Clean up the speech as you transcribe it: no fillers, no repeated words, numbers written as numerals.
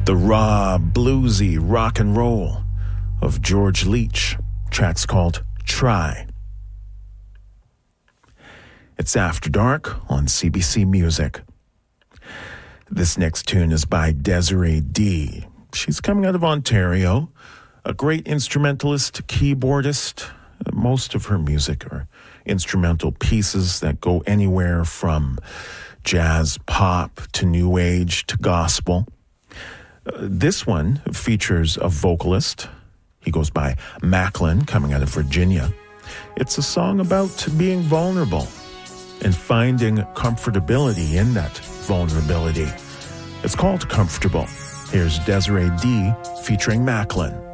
the raw, bluesy rock and roll of George Leach. Track's called Try. It's After Dark on CBC Music. This next tune is by Desiree D. She's coming out of Ontario, a great instrumentalist, keyboardist. Most of her music are instrumental pieces that go anywhere from jazz, pop, to new age, to gospel. This one features a vocalist. He goes by Macklin, coming out of Virginia. It's a song about being vulnerable and finding comfortability in that vulnerability. It's called Comfortable. Here's Desiree D featuring Macklin.